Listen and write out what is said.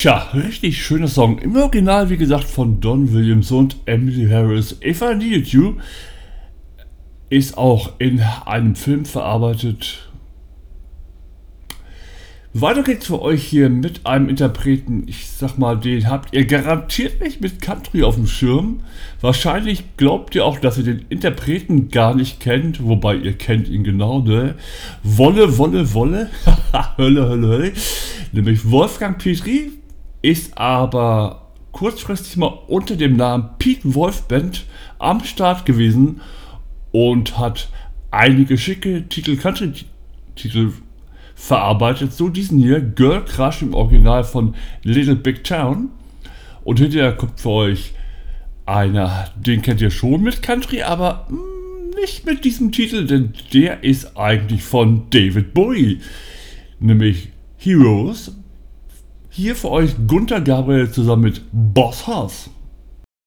Tja, richtig schöner Song. Im Original, wie gesagt, von Don Williams und Emily Harris. If I Needed You ist auch in einem Film verarbeitet. Weiter geht's für euch hier mit einem Interpreten. Ich sag mal, den habt ihr garantiert nicht mit Country auf dem Schirm. Wahrscheinlich glaubt ihr auch, dass ihr den Interpreten gar nicht kennt. Wobei ihr kennt ihn genau, ne? Wolle, Wolle, Wolle. Hölle, Hölle, Hölle. Nämlich Wolfgang Petri ist aber kurzfristig mal unter dem Namen Pete Wolf Band am Start gewesen und hat einige schicke Country-Titel verarbeitet, so diesen hier, Girl Crush im Original von Little Big Town. Und hinterher kommt für euch einer, den kennt ihr schon mit Country, aber nicht mit diesem Titel, denn der ist eigentlich von David Bowie, nämlich Heroes. Hier für euch Gunter Gabriel zusammen mit Boss Hoss.